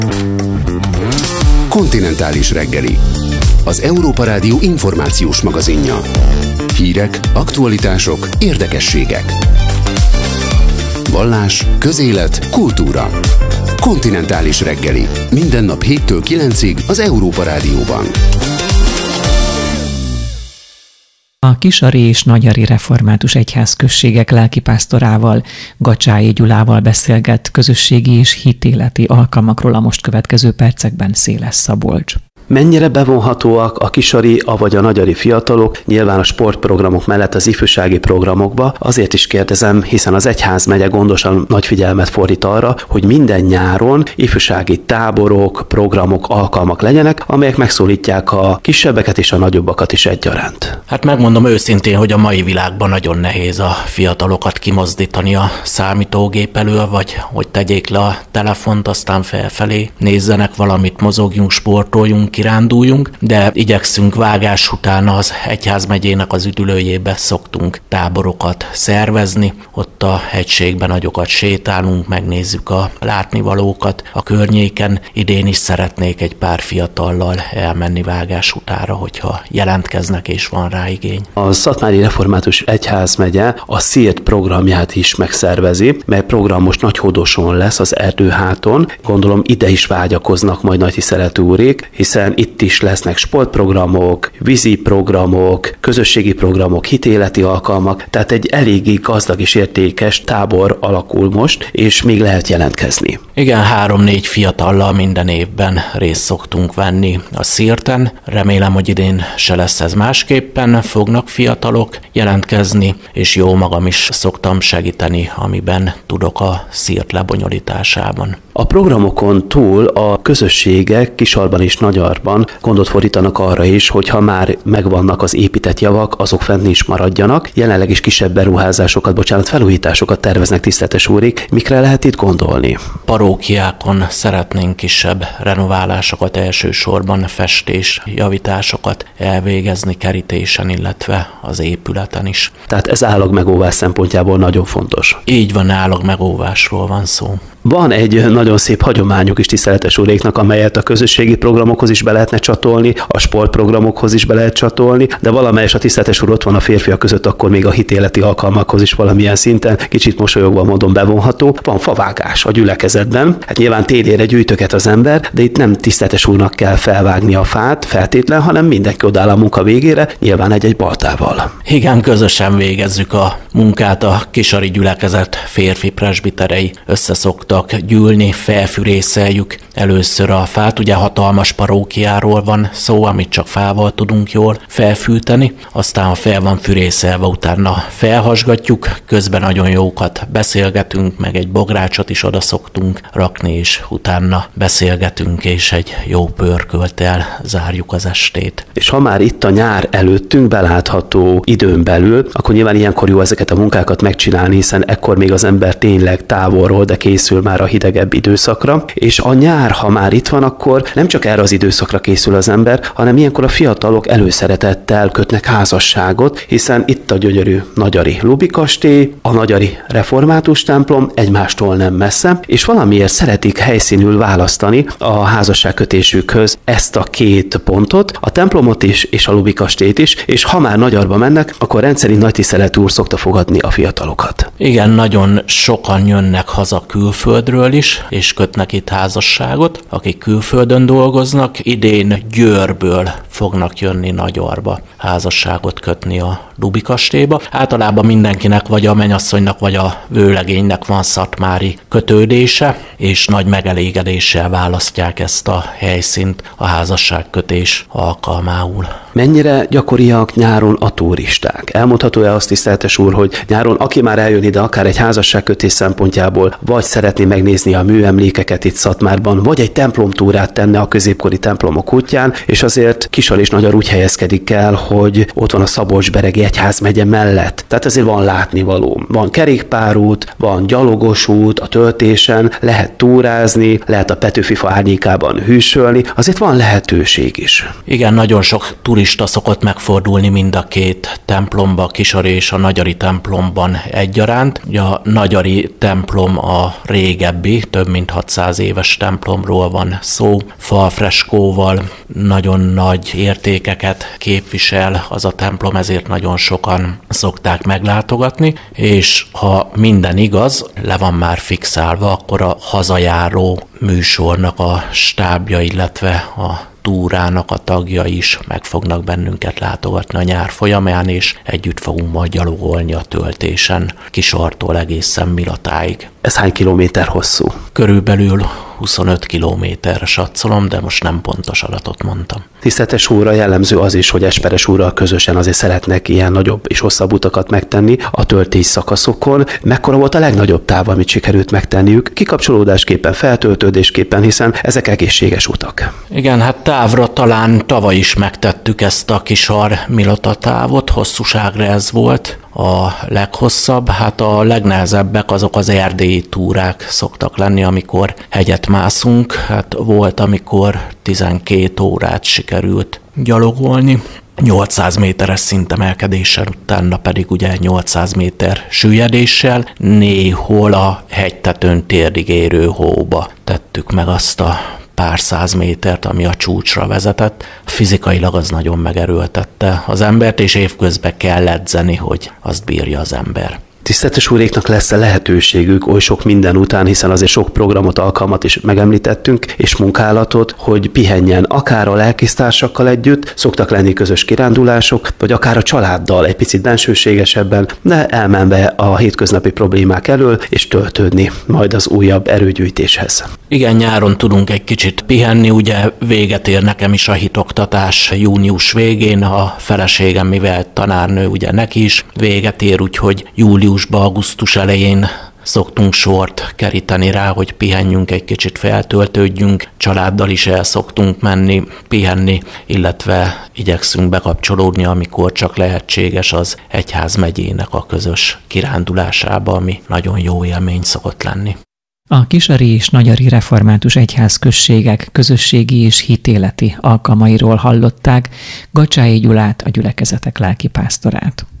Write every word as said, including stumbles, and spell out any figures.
Kontinentális reggeli. Az Európa Rádió információs magazinja. Hírek, aktualitások, érdekességek. Vallás, közélet, kultúra. Kontinentális reggeli. Minden nap héttől kilencig az Európa Rádióban. A Kisari és Nagyari Református Egyházközségek lelkipásztorával, Gacsái Gyulával beszélget közösségi és hitéleti alkalmakról a most következő percekben Széles Szabolcs. Mennyire bevonhatóak a kisari, avagy a nagyari fiatalok nyilván a sportprogramok mellett az ifjúsági programokba? Azért is kérdezem, hiszen az egyházmegye gondosan nagy figyelmet fordít arra, hogy minden nyáron ifjúsági táborok, programok, alkalmak legyenek, amelyek megszólítják a kisebbeket és a nagyobbakat is egyaránt. Hát megmondom őszintén, hogy a mai világban nagyon nehéz a fiatalokat kimozdítani a számítógép elől, vagy hogy tegyék le a telefont, aztán felfelé nézzenek valamit, mozogjunk, sportoljunk, kiránduljunk, de igyekszünk vágás után az egyházmegyének az üdülőjébe szoktunk táborokat szervezni. Ott a hegységben nagyokat sétálunk, megnézzük a látnivalókat a környéken. Idén is szeretnék egy pár fiatallal elmenni vágás utára, hogyha jelentkeznek és van rá igény. A Szatmári Református Egyházmegye a SZIRT programját is megszervezi, mely program most Nagyhódoson lesz az Erdőháton. Gondolom ide is vágyakoznak majd nagytiszteletű úrék, hiszen itt is lesznek sportprogramok, vízi programok, közösségi programok, hitéleti alkalmak, tehát egy eléggé gazdag és értékes tábor alakul most, és még lehet jelentkezni. Igen, három-négy fiatallal minden évben részt szoktunk venni a szirten. Remélem, hogy idén se lesz ez másképpen, fognak fiatalok jelentkezni, és jó magam is szoktam segíteni, amiben tudok a szirt lebonyolításában. A programokon túl a közösségek Kisarban és Nagyarban gondot fordítanak arra is, hogy ha már megvannak az épített javak, azok fenn is maradjanak. Jelenleg is kisebb beruházásokat, bocsánat, felújításokat terveznek, tiszteletes úrik. Mikre lehet itt gondolni? Parókiákon szeretnénk kisebb renoválásokat, elsősorban festés, javításokat elvégezni kerítésen, illetve az épületen is. Tehát ez állagmegóvás szempontjából nagyon fontos. Így van, állagmegóvásról van szó. Van egy nagyon szép hagyományuk is, tiszteletes úréknak, amelyet a közösségi programokhoz is be lehetne csatolni, a sportprogramokhoz is be lehet csatolni, de valamelyes a tiszteletes úr ott van a férfiak között, akkor még a hitéleti alkalmakhoz is valamilyen szinten, kicsit mosolyogva módon bevonható. Van favágás a gyülekezetben, hát nyilván télére gyűjtöget az ember, de itt nem tiszteletes úrnak kell felvágni a fát feltétlen, hanem mindenki odáll a munka végére, nyilván egy-egy baltával. Igen, közösen végezzük a munkát, a kisari gyülekezet férfi presbiterei összeszoktak gyűlni, felfűrészeljük először a fát, ugye hatalmas parókiáról van szó, amit csak fával tudunk jól felfűteni, aztán ha fel van fűrészelve, utána felhasgatjuk, közben nagyon jókat beszélgetünk, meg egy bográcsot is oda szoktunk rakni, és utána beszélgetünk, és egy jó pörkölttel zárjuk az estét. És ha már itt a nyár előttünk belátható időn belül, akkor nyilván ilyenkor jó ezeket a munkákat megcsinálni, hiszen ekkor még az ember tényleg távolról, de készül már a hidegebb időszakra, és a nyár, ha már itt van, akkor nem csak erre az időszakra készül az ember, hanem ilyenkor a fiatalok előszeretettel kötnek házasságot, hiszen itt a gyönyörű Nagyari Lubi kastély, a Nagyari Református templom egymástól nem messze, és valamiért szeretik helyszínül választani a házasságkötésükhöz ezt a két pontot, a templomot is, és a Lubi kastélyt is, és ha már Nagyarba mennek, akkor rendszerint nagy tiszteletű úr szokta fogadni a fiatalokat. Igen, nagyon sokan jönnek haza külföldről is, és kötnek itt házasságot, akik külföldön dolgoznak. Idén Győrből fognak jönni Nagyarba házasságot kötni a Lubi kastélyba. Általában mindenkinek, vagy a mennyasszonynak, vagy a vőlegénynek van szatmári kötődése, és nagy megelégedéssel választják ezt a helyszínt a házasságkötés alkalmául. Mennyire gyakoriak nyáron a turisták? Elmondható-e azt, tiszteletes úr, hogy nyáron aki már eljön ide, akár egy házasságkötés szempontjából, vagy szeretné megnézni a műemlékeket itt Szatmárban, vagy egy templomtúrát tenne a középkori templomok útján, és azért Kisar és Nagyar úgy helyezkedik el, hogy ott van a Szabolcs-beregi egyházmegye mellett. Tehát azért van látnivaló. Van kerékpárút, van gyalogos út a töltésen, lehet túrázni, lehet a Petőfifa árnyékában hűsölni, azért van lehetőség is. Igen, nagyon sok turista szokott megfordulni mind a két templomba, a Kisari és a Nagyari templomban egyaránt. Ugye a Nagyari templom a régebbi, több mint hatszáz éves templomról van szó, falfreskóval, nagyon nagy értékeket képvisel az a templom, ezért nagyon sokan szokták meglátogatni, és ha minden igaz, le van már fixálva, akkor a hazajáró műsornak a stábja, illetve a túrának a tagjai is meg fognak bennünket látogatni a nyár folyamán, és együtt fogunk majd gyalogolni a töltésen, Kisartól egészen Milatáig. Ez hány kilométer hosszú? Körülbelül huszonöt kilométerre satszolom, de most nem pontos adatot mondtam. Tiszteletes úrra jellemző az is, hogy Esperes úrral közösen azért szeretnek ilyen nagyobb és hosszabb utakat megtenni a töltés szakaszokon. Mekkora volt a legnagyobb táv, amit sikerült megtenniük? Kikapcsolódásképpen, feltöltődésképpen, hiszen ezek egészséges utak. Igen, hát távra talán tavaly is megtettük ezt a Kisar-Milata távot, hosszúságra ez volt a leghosszabb. Hát a legnehezebbek azok az erdélyi túrák szoktak lenni, amikor hegyet mászunk. Hát volt, amikor tizenkét órát sikerült gyalogolni, nyolcszáz méteres szintemelkedéssel, utána pedig ugye nyolcszáz méter süllyedéssel, néhol a hegytetőn térdig érő hóba tettük meg azt a pár száz métert, ami a csúcsra vezetett. Fizikailag az nagyon megerőltette az embert, és évközben kell edzeni, hogy azt bírja az ember. Tiszteletes úréknak lesz-e lehetőségük oly sok minden után, hiszen azért sok programot, alkalmat is megemlítettünk, és munkálatot, hogy pihenjen akár a lelkisztársakkal együtt, szoktak lenni közös kirándulások, vagy akár a családdal egy picit bensőségesebben, de elmenve a hétköznapi problémák elől, és töltődni majd az újabb erőgyűjtéshez. Igen, nyáron tudunk egy kicsit pihenni, ugye véget ér nekem is a hitoktatás június végén, a feleségem, mivel tanárnő, ugye neki is véget ér, úgyhogy júliusban, augusztus elején szoktunk sort keríteni rá, hogy pihenjünk egy kicsit, feltöltődjünk, családdal is el szoktunk menni, pihenni, illetve igyekszünk bekapcsolódni, amikor csak lehetséges az egyházmegyének a közös kirándulásába, ami nagyon jó élmény szokott lenni. A Kisari és Nagyari Református Egyházközségek közösségi és hitéleti alkalmairól hallották Gacsái Gyulát, a gyülekezetek lelkipásztorát.